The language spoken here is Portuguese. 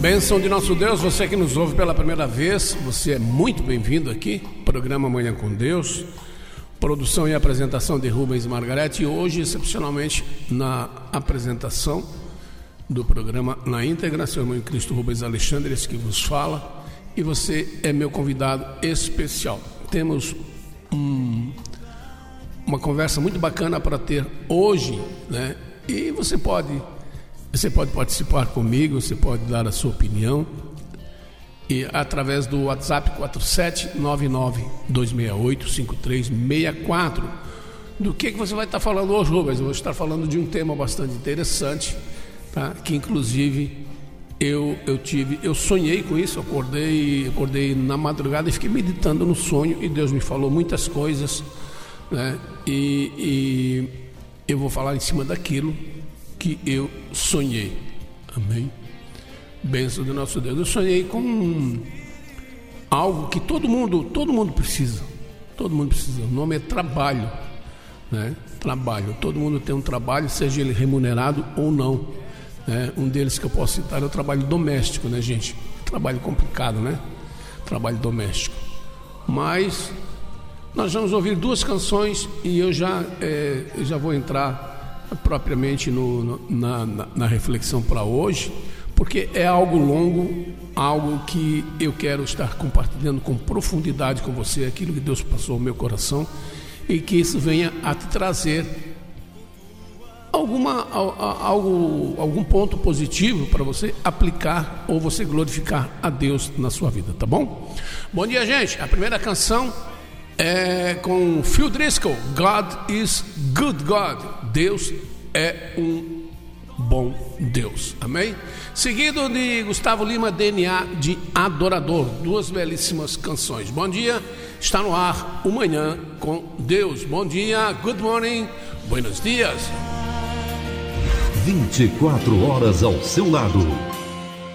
Bênção de nosso Deus, você que nos ouve pela primeira vez, você é muito bem-vindo aqui, programa Manhã com Deus, produção e apresentação de Rubens e Margarete, e hoje, excepcionalmente, na apresentação do programa na íntegra, seu irmão em Cristo Rubens Alexandre, esse que vos fala, e você é meu convidado especial. Temos uma conversa muito bacana para ter hoje, né? E você pode participar comigo, você pode dar a sua opinião e através do WhatsApp 4799-268-5364. Do que você vai estar falando hoje, Rubens? Eu vou estar falando de um tema bastante interessante, tá? Que inclusive eu sonhei com isso, acordei na madrugada e fiquei meditando no sonho e Deus me falou muitas coisas, né? E eu vou falar em cima daquilo que eu sonhei. Amém? Bênção do nosso Deus. Eu sonhei com algo que todo mundo precisa. Todo mundo precisa. O nome é trabalho, né? Trabalho. Todo mundo tem um trabalho, seja ele remunerado ou não, né? Um deles que eu posso citar é o trabalho doméstico, né, gente? Trabalho complicado, né? Trabalho doméstico. Mas nós vamos ouvir duas canções e eu já vou entrar propriamente na reflexão para hoje, porque é algo longo, algo que eu quero estar compartilhando com profundidade com você, aquilo que Deus passou no meu coração, e que isso venha a te trazer algum ponto positivo para você aplicar ou você glorificar a Deus na sua vida, tá bom? Bom dia, gente. A primeira canção é com Phil Driscoll, God is Good God. Deus é um bom Deus. Amém? Seguido de Gustavo Lima, DNA de Adorador. Duas belíssimas canções. Bom dia, está no ar o Manhã com Deus. Bom dia, good morning, buenos dias. 24 horas ao seu lado.